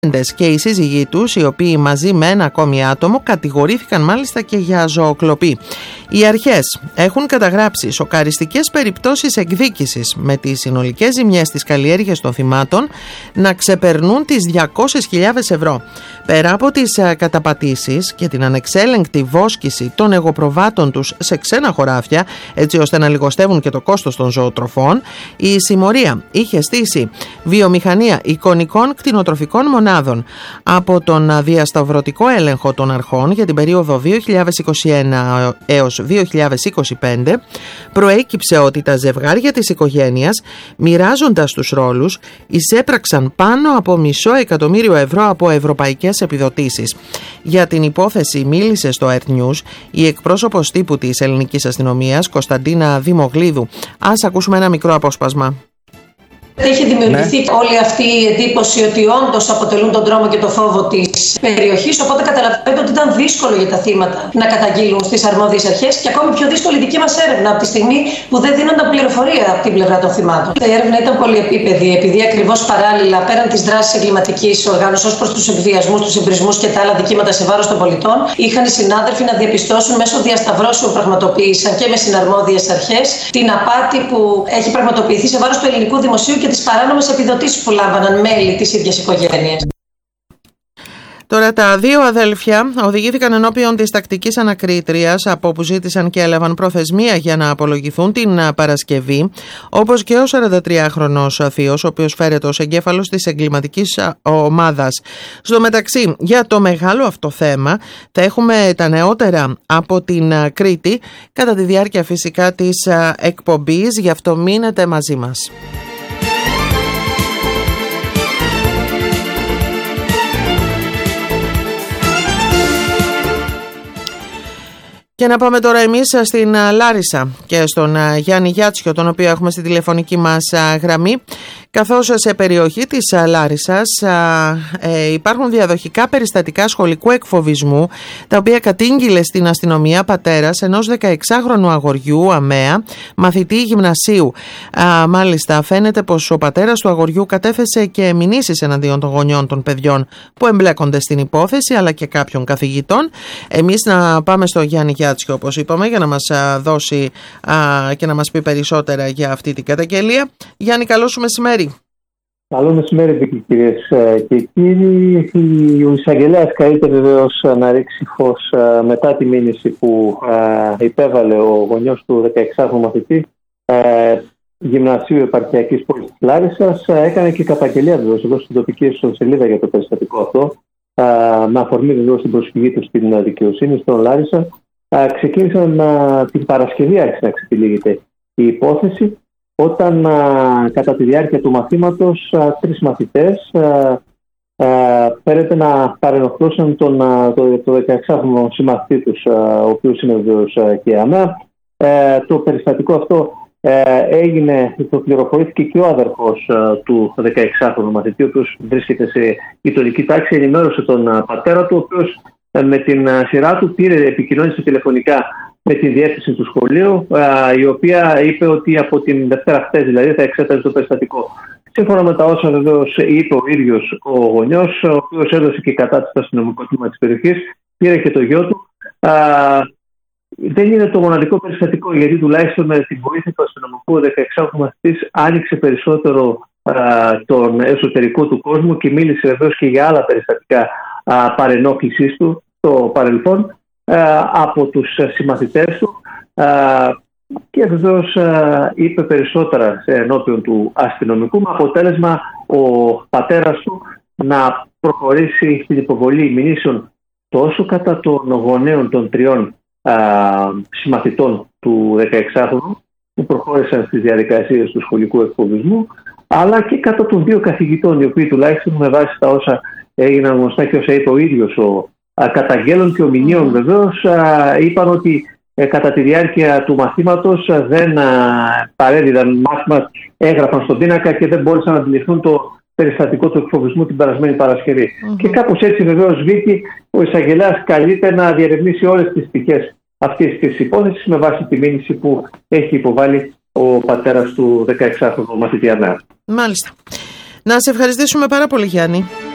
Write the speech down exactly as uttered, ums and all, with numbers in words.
και οι σύζυγοί τους, οι οποίοι μαζί με ένα ακόμη άτομο κατηγορήθηκαν μάλιστα και για ζωοκλοπή. Οι αρχές έχουν καταγράψει σοκαριστικές περιπτώσεις εκδίκησης, με τις συνολικές ζημιές της καλλιέργειας των θυμάτων να ξεπερνούν τις διακόσιες χιλιάδες ευρώ. Πέρα από τις καταπατήσεις και την ανεξέλεγκτη βόσκηση των εγωπροβάτων τους σε ξένα χωράφια, έτσι ώστε να λιγοστεύουν και το κόστος των ζωοτροφών, η συμμορία είχε στήσει βιομηχανία εικονικών κτηνοτροφικών μονάδων. Από τον διασταυρωτικό έλεγχο των αρχών για την περίοδο δύο χιλιάδες είκοσι ένα έως δύο χιλιάδες είκοσι πέντε προέκυψε ότι τα ζευγάρια της οικογένειας, μοιράζοντας τους ρόλους, εισέπραξαν πάνω από μισό εκατομμύριο ευρώ από ευρωπαϊκές επιδοτήσεις. Για την υπόθεση μίλησε στο Earth News η εκπρόσωπος τύπου της ελληνικής αστυνομίας, Κωνσταντίνα Δημογλίδου. Ας ακούσουμε ένα μικρό απόσπασμα. Έχει δημιουργηθεί ναι. όλη αυτή η εντύπωση ότι όντως αποτελούν τον τρόμο και το φόβο της περιοχής. Οπότε καταλαβαίνετε ότι ήταν δύσκολο για τα θύματα να καταγγείλουν στις αρμόδιες αρχές και ακόμη πιο δύσκολη η δική μας έρευνα από τη στιγμή που δεν δίνονταν πληροφορία από την πλευρά των θυμάτων. Η έρευνα ήταν πολυεπίπεδη, επειδή ακριβώς παράλληλα πέραν της δράσης εγκληματικής οργάνωσης ως προς τους εκβιασμούς, τους εμπρισμούς και τα άλλα δικήματα σε βάρος των πολιτών, είχαν οι συνάδελφοι να διαπιστώσουν μέσω διασταυρώσεων που πραγματοποίησαν και με συναρμόδιες αρχές την απάτη που έχει πραγματοποιηθεί σε βάρος του ελληνικού δημοσίου και τις παράνομες επιδοτήσεις που λάμβαναν μέλη της ίδιας οικογένειας. Τώρα τα δύο αδέλφια οδηγήθηκαν ενώπιον της τακτικής ανακρίτριας, από όπου ζήτησαν και έλαβαν προθεσμία για να απολογηθούν την Παρασκευή, όπως και ο σαραντατριάχρονος θείος, ο οποίος φέρεται ως εγκέφαλος της εγκληματικής ομάδας. Στο μεταξύ, για το μεγάλο αυτό θέμα θα έχουμε τα νεότερα από την Κρήτη κατά τη διάρκεια φυσικά της εκπομπής, γι' αυτό μείνετε μαζί μας. Και να πάμε τώρα εμείς στην Λάρισα και στον Γιάννη Γιάτσιο, τον οποίο έχουμε στη τηλεφωνική μας γραμμή, καθώς σε περιοχή της Λάρισσας ε, υπάρχουν διαδοχικά περιστατικά σχολικού εκφοβισμού, τα οποία κατήγγειλε στην αστυνομία πατέρας ενός δεκαεξάχρονου αγοριού, αμαία, μαθητή γυμνασίου. Α, μάλιστα φαίνεται πως ο πατέρας του αγοριού κατέθεσε και μηνύσεις εναντίον των γονιών των παιδιών που εμπλέκονται στην υπόθεση, αλλά και κάποιων καθηγητών. Εμείς να πάμε στο Γιάννη Γιάτσιο, όπως είπαμε, για να μας δώσει α, και να μας πει περισσότερα για αυτή την καταγγελία. Γιάννη, καλό σου μεσημέρι. Καλό μεσημέρι, κυρίες και κύριοι. Ο εισαγγελέας καλείται βεβαίως να ρίξει φως μετά τη μήνυση που υπέβαλε ο γονιός του δεκαεξάχρονου μαθητή γυμνασίου επαρχιακής πόλης της Λάρισσας. Έκανε και καταγγελία βεβαίως εδώ στην τοπική ιστοσελίδα για το περιστατικό αυτό, με αφορμή βεβαίως την προσφυγή του στην δικαιοσύνη στον Λάρισσα. Ξεκίνησαν την Παρασκευή, άρχισε να ξετυλίγεται η υπόθεση, όταν α, κατά τη διάρκεια του μαθήματος α, τρεις μαθητές φέρεται να παρενοχλούσαν τον α, το, το δεκαεξάχρονο συμμαθητή τους, α, ο οποίος είναι βεβαίως και αμαία. Ε, το περιστατικό αυτό ε, έγινε, το πληροφορήθηκε και ο αδερφός α, του δεκαεξάχρονου μαθητή, ο οποίος βρίσκεται σε γειτονική τάξη, ενημέρωσε τον α, πατέρα του, ο οποίος ε, με την α, σειρά του πήρε, επικοινώνησε τηλεφωνικά με τη διεύθυνση του σχολείου, η οποία είπε ότι από την Δευτέρα χθες δηλαδή θα εξέταζε το περιστατικό. Σύμφωνα με τα όσα βεβαίως είπε ο ίδιος ο γονιός, ο οποίος έδωσε και κατάσταση στο αστυνομικό τμήμα της περιοχής, πήρε και το γιο του. Α, δεν είναι το μοναδικό περιστατικό, γιατί τουλάχιστον με την βοήθεια του αστυνομικού δεκαεξάχρονου μαθητής άνοιξε περισσότερο α, τον εσωτερικό του κόσμο και μίλησε βεβαίως και για άλλα περιστατικά παρενόχλησής του στο παρελθόν από τους συμμαθητές του και βεβαίως είπε περισσότερα ενώπιον του αστυνομικού, με αποτέλεσμα ο πατέρας του να προχωρήσει στην υποβολή μηνύσεων τόσο κατά των γονέων των τριών συμμαθητών του δεκαεξάχρονου που προχώρησαν στις διαδικασίες του σχολικού εκφοβισμού, αλλά και κατά των δύο καθηγητών, οι οποίοι τουλάχιστον με βάση τα όσα έγιναν γνωστά και όσα είπε ο ίδιος ο καταγγέλων και ομιλίων βεβαίως, είπαν ότι ε, κατά τη διάρκεια του μαθήματος δεν παρέδιδαν μάθημα, έγραφαν στον πίνακα και δεν μπόρεσαν να αντιληφθούν το περιστατικό του εκφοβισμού την περασμένη Παρασκευή. Mm-hmm. Και κάπως έτσι βεβαίως Βίκη, ο εισαγγελέας καλείται να διερευνήσει όλες τις πτυχές αυτής της υπόθεσης με βάση τη μήνυση που έχει υποβάλει ο πατέρας του δεκαεξάχρονου μαθητή αμαία. Μάλιστα. Να σε ευχαριστήσουμε πάρα πολύ, Γιάννη.